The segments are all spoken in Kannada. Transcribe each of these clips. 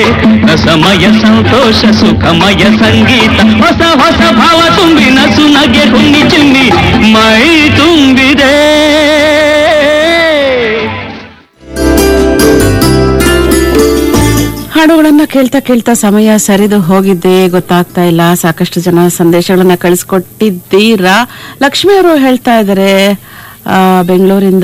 ರಸಮಯ ಸಂತೋಷ ಸುಖಮಯ ಸಂಗೀತ ಹೊಸ ಹೊಸ ಭಾವ ತುಂಬಿ ನಸು ನಗೆ ಹುಣ್ಣಿ ಚಿಮ್ಮಿ ಮೈ ತುಂಬಿದೆ. ಹಾಡುಗಳನ್ನ ಕೇಳ್ತಾ ಕೇಳ್ತಾ ಸಮಯ ಸರಿದು ಹೋಗಿದ್ದೆ ಗೊತ್ತಾಗ್ತಾ ಇಲ್ಲ. ಸಾಕಷ್ಟು ಜನ ಸಂದೇಶಗಳನ್ನ ಕಳಿಸ್ಕೊಟ್ಟಿದ್ದೀರಾ. ಲಕ್ಷ್ಮಿ ಅವರು ಹೇಳ್ತಾ ಇದ್ದಾರೆ ಬೆಂಗಳೂರಿಂದ,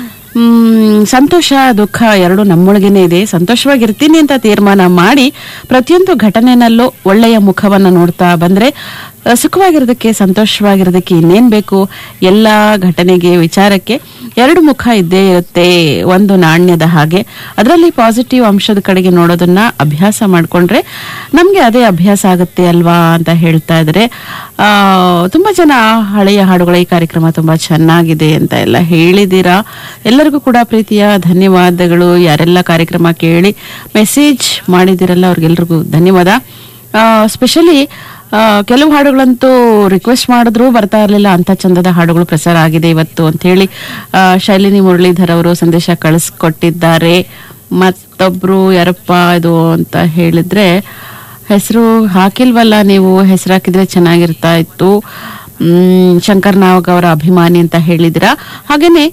ಸಂತೋಷ ದುಃಖ ಎರಡು ನಮ್ಮೊಳಗೇನೆ ಇದೆ. ಸಂತೋಷವಾಗಿರ್ತೀನಿ ಅಂತ ತೀರ್ಮಾನ ಮಾಡಿ ಪ್ರತಿಯೊಂದು ಘಟನೆನಲ್ಲೂ ಒಳ್ಳೆಯ ಮುಖವನ್ನ ನೋಡ್ತಾ ಬಂದ್ರೆ ಸುಖವಾಗಿರೋದಕ್ಕೆ ಸಂತೋಷವಾಗಿರೋದಕ್ಕೆ ಇನ್ನೇನ್ ಬೇಕು. ಎಲ್ಲ ಘಟನೆಗೆ ವಿಚಾರಕ್ಕೆ ಎರಡು ಮುಖ ಇದ್ದೇ ಇರುತ್ತೆ, ಒಂದು ನಾಣ್ಯದ ಹಾಗೆ. ಅದರಲ್ಲಿ ಪಾಸಿಟಿವ್ ಅಂಶದ ಕಡೆಗೆ ನೋಡೋದನ್ನ ಅಭ್ಯಾಸ ಮಾಡ್ಕೊಂಡ್ರೆ ನಮ್ಗೆ ಅದೇ ಅಭ್ಯಾಸ ಆಗುತ್ತೆ ಅಲ್ವಾ ಅಂತ ಹೇಳ್ತಾ ಇದ್ರೆ ತುಂಬಾ ಜನ ಹಳೆಯ ಹಾಡುಗಳ ಈ ಕಾರ್ಯಕ್ರಮ ತುಂಬಾ ಚೆನ್ನಾಗಿದೆ ಅಂತ ಎಲ್ಲ ಹೇಳಿದೀರಾ. ಎಲ್ಲರಿಗೂ ಕೂಡ ಪ್ರೀತಿಯ ಧನ್ಯವಾದಗಳು. ಯಾರೆಲ್ಲ ಕಾರ್ಯಕ್ರಮ ಕೇಳಿ ಮೆಸೇಜ್ ಮಾಡಿದಿರಲ್ಲ ಅವ್ರಿಗೆಲ್ರಿಗೂ ಧನ್ಯವಾದ. ಸ್ಪೆಷಲಿ ಕೆಲವು ಹಾಡುಗಳಂತೂ ರಿಕ್ವೆಸ್ಟ್ ಮಾಡಿದ್ರು ಬರ್ತಾ ಇರಲಿಲ್ಲ, ಅಂತ ಚಂದದ ಹಾಡುಗಳು ಪ್ರಸಾರ ಆಗಿದೆ ಇವತ್ತು ಅಂತ ಹೇಳಿ ಶೈಲಿನಿ ಮುರಳೀಧರ್ ಅವರು ಸಂದೇಶ ಕಳಿಸ್ಕೊಟ್ಟಿದ್ದಾರೆ. ಮತ್ತೊಬ್ರು ಯಾರಪ್ಪ ಇದು ಅಂತ ಹೇಳಿದ್ರೆ ಹೆಸರು ಹಾಕಿಲ್ವಲ್ಲ, ನೀವು ಹೆಸರು ಹಾಕಿದ್ರೆ ಚೆನ್ನಾಗಿರ್ತಾ ಇತ್ತು. ಶಂಕರ್ ನಾಗ್ ಅವರ ಅಭಿಮಾನಿ ಅಂತ ಹೇಳಿದಿರ. ಹಾಗೇನೆ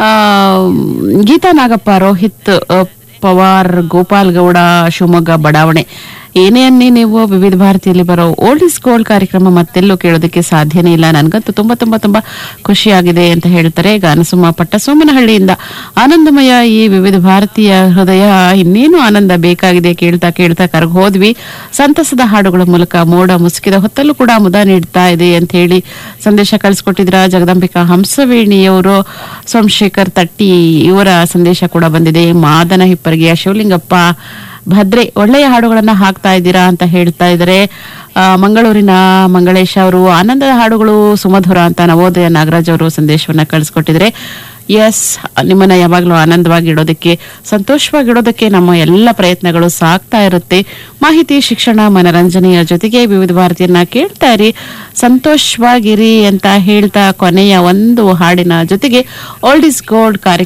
ಗೀತಾ ನಾಗಪ್ಪ, ರೋಹಿತ್ ಪವಾರ್, ಗೋಪಾಲ್ ಗೌಡ, ಶಿವಮೊಗ್ಗ ಬಡಾವಣೆ, ಏನೇ ಅನ್ನಿ ನೀವು ವಿವಿಧ ಭಾರತಿಯಲ್ಲಿ ಬರೋ ಓಲ್ಡ್ ಇಸ್ ಗೋಲ್ಡ್ ಕಾರ್ಯಕ್ರಮ ಮತ್ತೆಲ್ಲೂ ಕೇಳೋದಕ್ಕೆ ಸಾಧ್ಯನೇ ಇಲ್ಲ. ನನ್ಗಂತೂ ತುಂಬಾ ತುಂಬಾ ತುಂಬಾ ಖುಷಿಯಾಗಿದೆ ಅಂತ ಹೇಳ್ತಾರೆ. ಗಾನಸುಮ ಪಟ್ಟಸೋಮನಹಳ್ಳಿಯಿಂದ, ಆನಂದಮಯ ಈ ವಿವಿಧ ಭಾರತೀಯ ಹೃದಯ, ಇನ್ನೇನು ಆನಂದ ಬೇಕಾಗಿದೆ. ಕೇಳ್ತಾ ಕೇಳ್ತಾ ಕರಗ್ ಹೋದ್ವಿ. ಸಂತಸದ ಹಾಡುಗಳ ಮೂಲಕ ಮೋಡ ಮುಸುಕಿದ ಹೊತ್ತಲ್ಲೂ ಕೂಡ ಮುದ ನೀಡ್ತಾ ಇದೆ ಅಂತ ಹೇಳಿ ಸಂದೇಶ ಕಳಿಸ್ಕೊಟ್ಟಿದ್ರ. ಜಗದಂಬಿಕಾ ಹಂಸವೇಣಿಯವರು, ಸೋಮಶೇಖರ್ ತಟ್ಟಿ ಇವರ ಸಂದೇಶ ಕೂಡ ಬಂದಿದೆ. ಮಾದನ ಹಿಪ್ಪರಿಗೆಯ ಶಿವಲಿಂಗಪ್ಪ ಭದ್ರೆ, ಒಳ್ಳೆಯ ಹಾಡುಗಳನ್ನ ಹಾಕ್ತಾ ಇದ್ದೀರಾ ಅಂತ ಹೇಳ್ತಾ ಇದ್ದಾರೆ. ಮಂಗಳೂರಿನ ಮಂಗಳೇಶ್ ಅವರು, ಆನಂದದ ಹಾಡುಗಳು ಸುಮಧುರ ಅಂತ ನವೋದಯ ನಾಗರಾಜ್ ಅವರು ಸಂದೇಶವನ್ನ ಕಳಿಸ್ಕೊಟ್ಟಿದ್ರೆ. ಎಸ್, ನಿಮ್ಮನ್ನ ಯಾವಾಗ್ಲೂ ಆನಂದವಾಗಿ ಇಡೋದಕ್ಕೆ, ಸಂತೋಷವಾಗಿಡೋದಕ್ಕೆ ನಮ್ಮ ಎಲ್ಲ ಪ್ರಯತ್ನಗಳು ಸಾಗ್ತಾ ಇರುತ್ತೆ. ಮಾಹಿತಿ, ಶಿಕ್ಷಣ, ಮನರಂಜನೆಯ ಜೊತೆಗೆ ವಿವಿಧ ಭಾರತೀಯನ್ನ ಕೇಳ್ತಾ ಇರಿ, ಸಂತೋಷವಾಗಿರಿ ಅಂತ ಹೇಳ್ತಾ ಕೊನೆಯ ಒಂದು ಹಾಡಿನ ಜೊತೆಗೆ ಓಲ್ಡ್ ಇಸ್ ಗೋಲ್ಡ್ ಕಾರ್ಯಕ್ರಮ